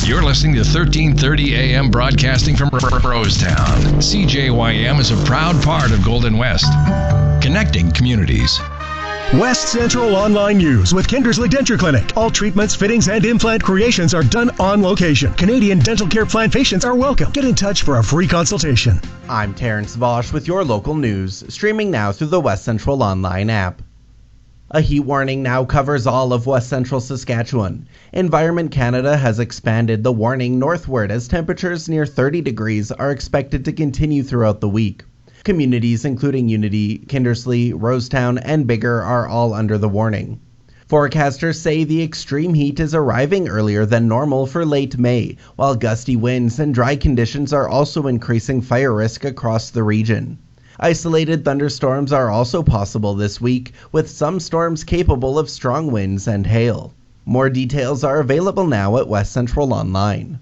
You're listening to 1330 AM broadcasting from Rosetown. CJYM is a proud part of Golden West, connecting communities. West Central Online News with Kindersley Denture Clinic. All treatments, fittings, and implant creations are done on location. Canadian dental care plan patients are welcome. Get in touch for a free consultation. I'm Terrence Vosch with your local news, streaming now through the West Central Online app. A heat warning now covers all of West Central Saskatchewan. Environment Canada has expanded the warning northward as temperatures near 30 degrees are expected to continue throughout the week. Communities including Unity, Kindersley, Rosetown, and Biggar are all under the warning. Forecasters say the extreme heat is arriving earlier than normal for late May, while gusty winds and dry conditions are also increasing fire risk across the region. Isolated thunderstorms are also possible this week, with some storms capable of strong winds and hail. More details are available now at West Central Online.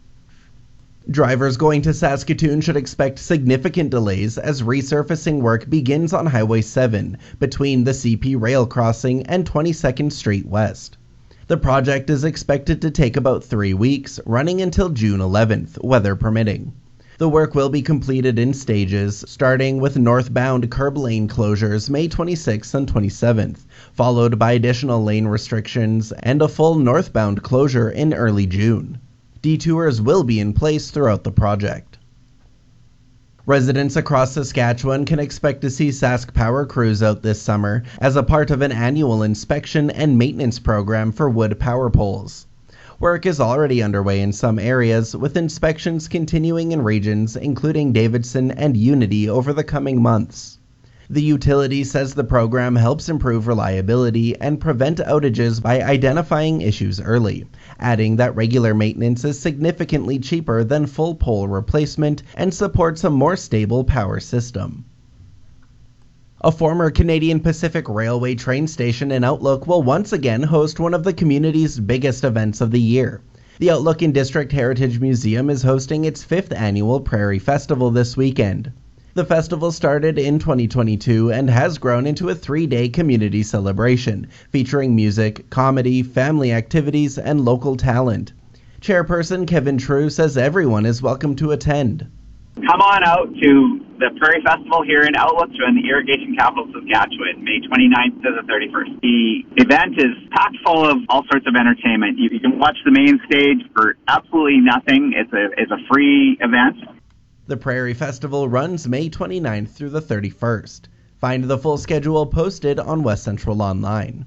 Drivers going to Saskatoon should expect significant delays as resurfacing work begins on Highway 7 between the CP Rail Crossing and 22nd Street West. The project is expected to take about 3 weeks, running until June 11th, weather permitting. The work will be completed in stages, starting with northbound curb lane closures May 26th and 27th, followed by additional lane restrictions and a full northbound closure in early June. Detours will be in place throughout the project. Residents across Saskatchewan can expect to see Sask Power crews out this summer as a part of an annual inspection and maintenance program for wood power poles. Work is already underway in some areas, with inspections continuing in regions including Davidson and Unity over the coming months. The utility says the program helps improve reliability and prevent outages by identifying issues early, adding that regular maintenance is significantly cheaper than full pole replacement and supports a more stable power system. A former Canadian Pacific Railway train station in Outlook will once again host one of the community's biggest events of the year. The Outlook and District Heritage Museum is hosting its 5th annual Prairie Festival this weekend. The festival started in 2022 and has grown into a 3-day community celebration, featuring music, comedy, family activities, and local talent. Chairperson Kevin True says everyone is welcome to attend. Come on out to the Prairie Festival here in Outlook in the irrigation capital of Saskatchewan, May 29th to the 31st. The event is packed full of all sorts of entertainment. You can watch the main stage for absolutely nothing. It's a free event. The Prairie Festival runs May 29th through the 31st. Find the full schedule posted on West Central Online.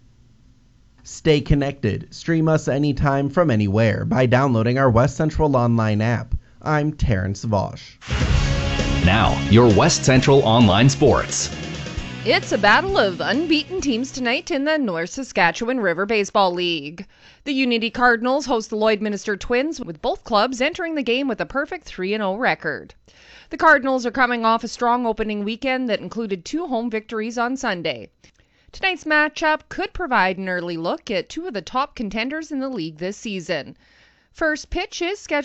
Stay connected. Stream us anytime from anywhere by downloading our West Central Online app. I'm Terrence Vosch. Now, your West Central Online sports. It's a battle of unbeaten teams tonight in the North Saskatchewan River Baseball League. The Unity Cardinals host the Lloydminster Twins, with both clubs entering the game with a perfect 3-0 record. The Cardinals are coming off a strong opening weekend that included 2 home victories on Sunday. Tonight's matchup could provide an early look at 2 of the top contenders in the league this season. First pitch is scheduled